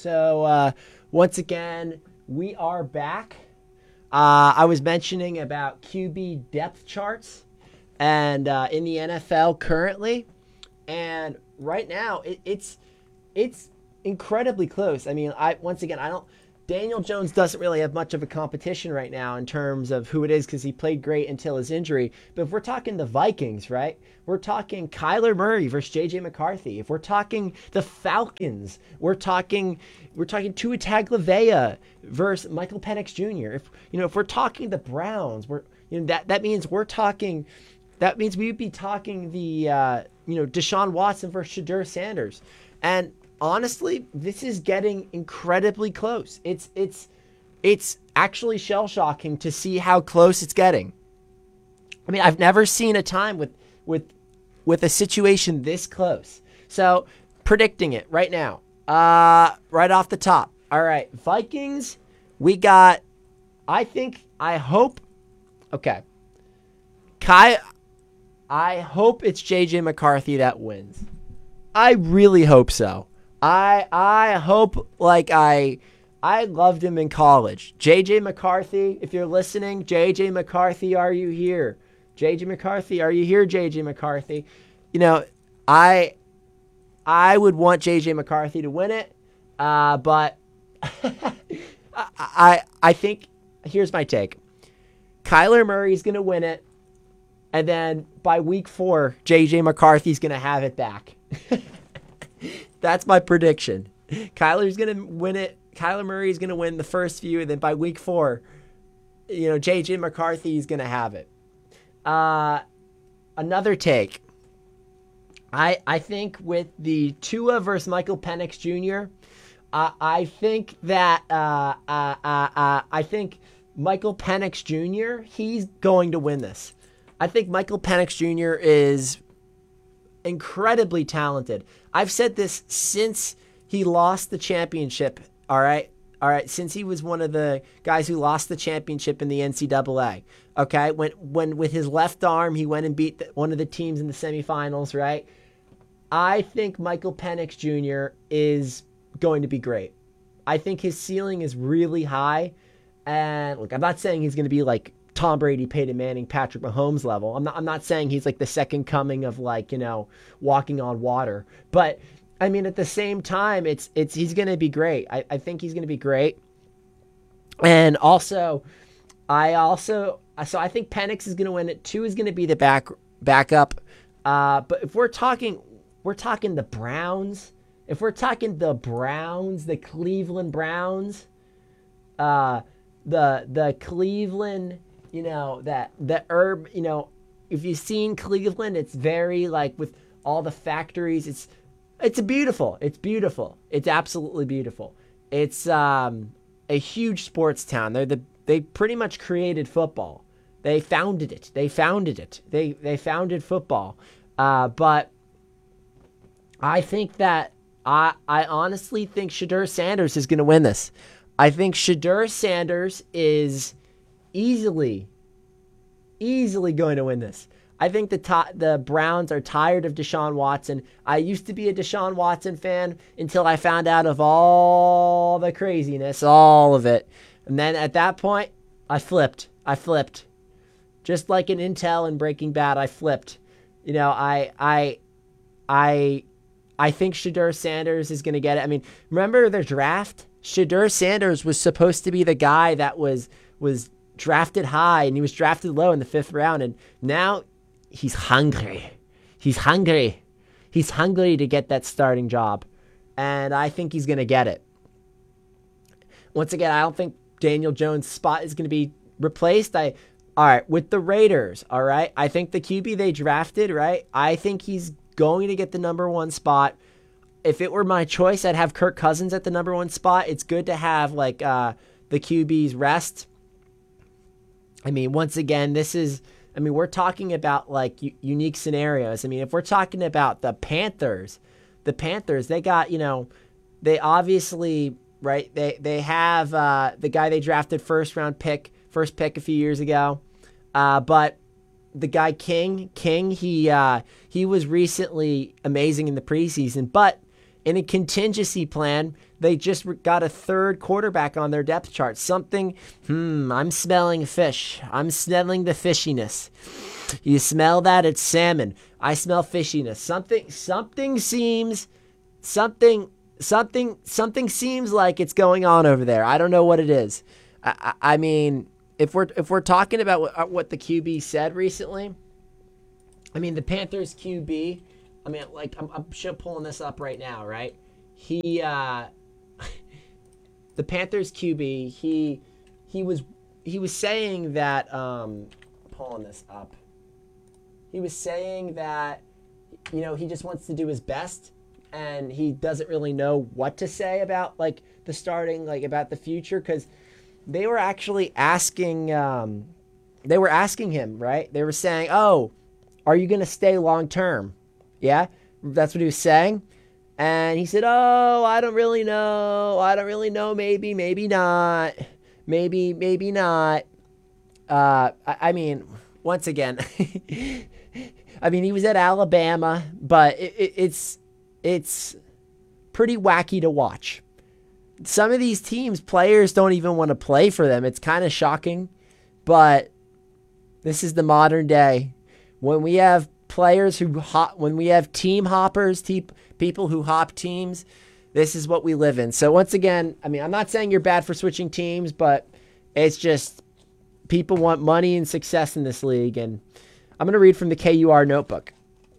So, once again, we are back. I was mentioning about QB depth charts and in the NFL currently. And right now, it's incredibly close. I mean, I don't. Daniel Jones doesn't really have much of a competition right now in terms of who it is because he played great until his injury. But if we're talking the Vikings, right? We're talking Kyler Murray versus J.J. McCarthy. If we're talking the Falcons, we're talking Tua Tagovailoa versus Michael Penix Jr. If we're talking the Browns, that means we'd be talking the Deshaun Watson versus Shedeur Sanders. And honestly, this is getting incredibly close. It's actually shell-shocking to see how close it's getting. I mean, I've never seen a time with a situation this close. So, predicting it right now, right off the top. All right, Vikings, we got, I hope it's J.J. McCarthy that wins. I really hope so. I hope, I loved him in college. J.J. McCarthy, if you're listening, J.J. McCarthy, are you here? J.J. McCarthy, are you here, J.J. McCarthy? I would want J.J. McCarthy to win it, but I think, here's my take. Kyler Murray's going to win it, and then by week 4, J.J. McCarthy's going to have it back. That's my prediction. Kyler's going to win it. Kyler Murray's going to win the first few, and then by week 4, J.J. McCarthy is going to have it. Another take. I think with the Tua versus Michael Penix Jr., I think that I think Michael Penix Jr., he's going to win this. I think Michael Penix Jr. is incredibly talented. I've said this since he lost the championship, all right, since he was one of the guys who lost the championship in the NCAA, okay, when with his left arm, he went and beat one of the teams in the semifinals, right? I think Michael Penix Jr. is going to be great. I think his ceiling is really high, and look, I'm not saying he's going to be like Tom Brady, Peyton Manning, Patrick Mahomes level. I'm not saying he's like the second coming of walking on water. But I mean, at the same time, he's going to be great. I think he's going to be great. And also, so I think Penix is going to win it. 2 is going to be the backup. But if we're talking the Browns. If we're talking the Browns, the Cleveland Browns, the Cleveland. If you've seen Cleveland, it's very with all the factories. It's beautiful. It's beautiful. It's absolutely beautiful. It's a huge sports town. They pretty much created football. They founded it. They founded football. But I think that I honestly think Shedeur Sanders is going to win this. I think Shedeur Sanders is easily going to win this. I think the Browns are tired of Deshaun Watson. I used to be a Deshaun Watson fan until I found out of all the craziness, all of it. And then at that point, I flipped. Just like in Intel and Breaking Bad, I flipped. I think Shedeur Sanders is going to get it. I mean, remember their draft? Shedeur Sanders was supposed to be the guy that was drafted high, and he was drafted low in the 5th round, and now he's hungry. He's hungry to get that starting job, and I think he's going to get it. Once again, I don't think Daniel Jones' spot is going to be replaced. All right, with the Raiders, all right, I think the QB they drafted, right, I think he's going to get the number 1 spot. If it were my choice, I'd have Kirk Cousins at the number 1 spot. It's good to have the QB's rest. I mean, once again, we're talking about unique scenarios. I mean, if we're talking about the Panthers, they got, they obviously, right, they have the guy they drafted first pick a few years ago. But the guy King, he was recently amazing in the preseason, but in a contingency plan, they just got a third quarterback on their depth chart. Something, I'm smelling fish. I'm smelling the fishiness. You smell that? It's salmon. I smell fishiness. Something seems like it's going on over there. I don't know what it is. I mean, if we're talking about what the QB said recently, I mean, the Panthers QB, I mean, like, I'm pulling this up right now, right? The Panthers QB, he was saying that, pulling this up. He was saying that, he just wants to do his best, and he doesn't really know what to say about, like, the starting, like, about the future, because they were actually asking him, right? They were saying, oh, are you going to stay long term? Yeah, that's what he was saying. And he said, oh, I don't really know. Maybe, maybe not. Maybe not. I mean, once again, I mean, he was at Alabama, but it's pretty wacky to watch. Some of these teams, players don't even want to play for them. It's kind of shocking, but this is the modern day. When we have players when we have team hoppers, people who hop teams, this is what we live in. So once again, I mean, I'm not saying you're bad for switching teams, but it's just people want money and success in this league. And I'm going to read from the KUR notebook.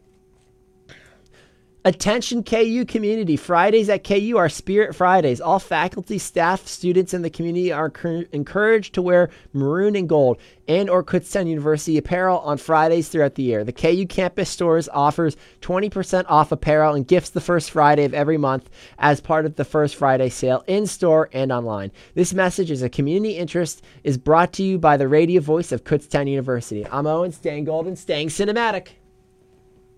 Attention KU community. Fridays at KU are Spirit Fridays. All faculty, staff, students in the community are encouraged to wear maroon and gold and or Kutztown University apparel on Fridays throughout the year. The KU campus stores offers 20% off apparel and gifts the first Friday of every month as part of the First Friday sale in-store and online. This message is a community interest is brought to you by the radio voice of Kutztown University. I'm Owen, staying golden, staying cinematic.